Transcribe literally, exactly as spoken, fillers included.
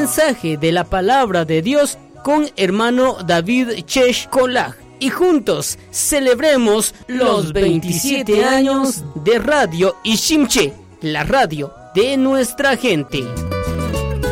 mensaje de la palabra de Dios con hermano David Chesh Kolach. Y juntos celebremos los veintisiete años de Radio Ishimche, la radio de nuestra gente.